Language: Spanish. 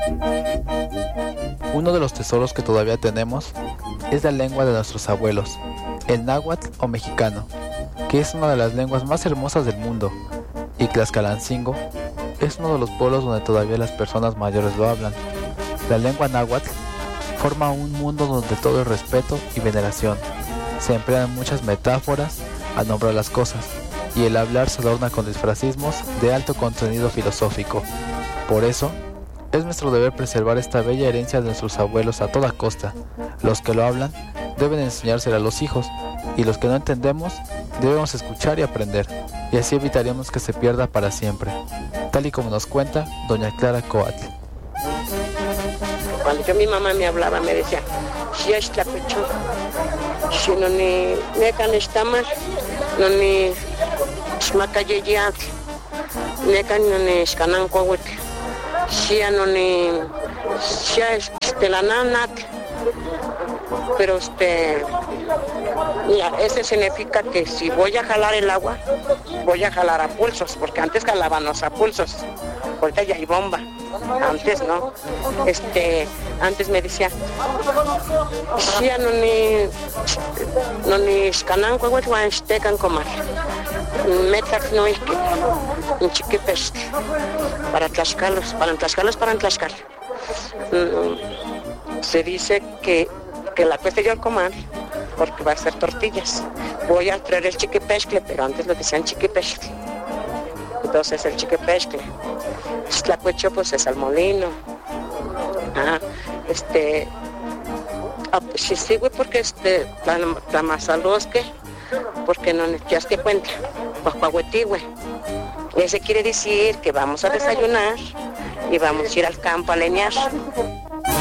Uno de los tesoros que todavía tenemos es la lengua de nuestros abuelos, el náhuatl o mexicano, que es una de las lenguas más hermosas del mundo, y Tlaxcalancingo es uno de los pueblos donde todavía las personas mayores lo hablan. La lengua náhuatl forma un mundo donde todo es respeto y veneración. Se emplean muchas metáforas al nombrar las cosas, y el hablar se adorna con disfrazismos de alto contenido filosófico. Por eso, es nuestro deber preservar esta bella herencia de nuestros abuelos a toda costa. Los que lo hablan deben enseñársela a los hijos, y los que no entendemos debemos escuchar y aprender, y así evitaremos que se pierda para siempre, tal y como nos cuenta doña Clara Coatl. Cuando mi mamá me hablaba, me decía, si es la pecho, si no ni necan estamas, no ni smacayeyat, necan no ni escanancohuet, si no ni si es la nanat, pero mira, ese significa que si voy a jalar el agua, voy a jalar a pulsos, porque antes jalábamos a pulsos, ahorita ya hay bomba, antes no, antes me decía, si no ni escananco, güey, van a estecan comer, metac no es que, un chiquipes, para Tlaxcala. Se dice que la cuesta yo al comer, porque va a ser tortillas. Voy a traer el chiquipescle, pero antes lo decían chiquipescle. Entonces el chiquipescle. La cuecho pues es al molino. Si sigo porque la masalosque, porque no ya te cuenta, pajuahuetigüe. Ese quiere decir que vamos a desayunar y vamos a ir al campo a leñar.